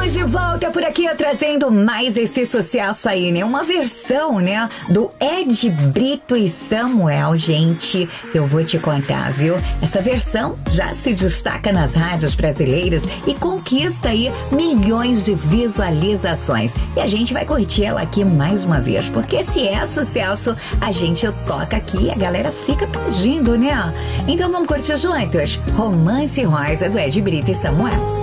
Estamos de volta por aqui, trazendo mais esse sucesso aí, né? Uma versão, né, do Ed Brito e Samuel, gente, que eu vou te contar, viu? Essa versão já se destaca nas rádios brasileiras e conquista aí milhões de visualizações. E a gente vai curtir ela aqui mais uma vez, porque se é sucesso, a gente toca aqui e a galera fica pedindo, né? Então vamos curtir juntos. Romance Rosa, do Ed Brito e Samuel.